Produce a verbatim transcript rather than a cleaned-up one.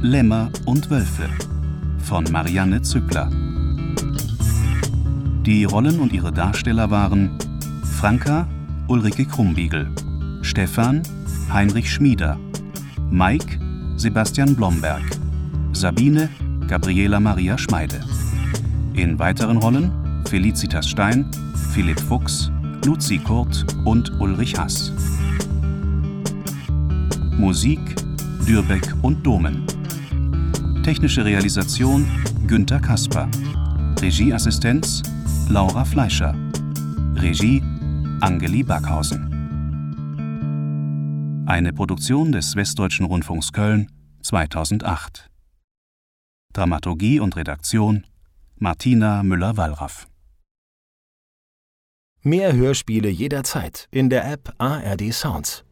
Lämmer und Wölfe von Marianne Zückler. Die Rollen und ihre Darsteller waren Franka Ulrike Krumbiegel, Stefan Heinrich Schmieder, Mike Sebastian Blomberg, Sabine Gabriela Maria Schmeide. In weiteren Rollen Felicitas Stein, Philipp Fuchs, Luzi Kurt und Ulrich Hass. Musik Dürbeck und Domen. Technische Realisation Günther Kasper. Regieassistenz Laura Fleischer. Regie Angeli Backhausen. Eine Produktion des Westdeutschen Rundfunks Köln zweitausendacht. Dramaturgie und Redaktion Martina Müller-Wallraff. Mehr Hörspiele jederzeit in der App A R D Sounds.